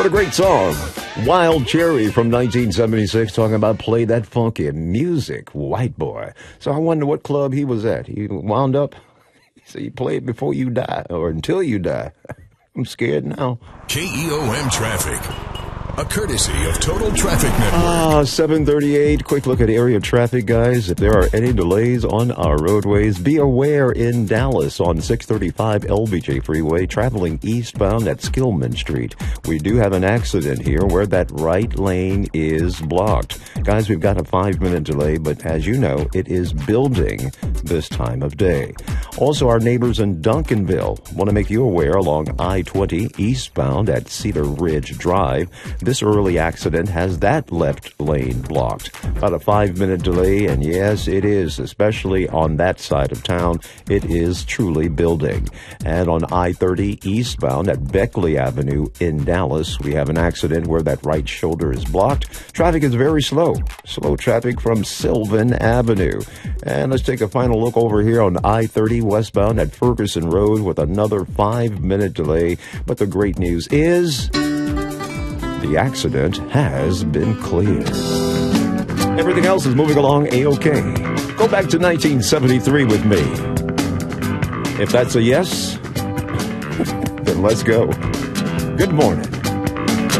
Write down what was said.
What a great song. Wild Cherry from 1976 talking about play that funky music, white boy. So I wonder what club he was at. He wound up, so you play it before you die or until you die. I'm scared now. KEOM Traffic. A courtesy of Total Traffic Network. 7:38. Quick look at area traffic, guys. If there are any delays on our roadways, be aware in Dallas on 635 LBJ Freeway, traveling eastbound at Skillman Street. We do have an accident here where that right lane is blocked. Guys, we've got a 5-minute delay, but as you know, it is building this time of day. Also, our neighbors in Duncanville want to make you aware along I-20 eastbound at Cedar Ridge Drive. This early accident has that left lane blocked. About a 5-minute delay, and yes, it is, especially on that side of town. It is truly building. And on I-30 eastbound at Beckley Avenue in Dallas, we have an accident where that right shoulder is blocked. Traffic is very slow. Slow traffic from Sylvan Avenue. And let's take a final look over here on I-30 westbound at Ferguson Road with another 5-minute delay. But the great news is the accident has been cleared. Everything else is moving along A-OK. Go back to 1973 with me. If that's a yes, then let's go. Good morning.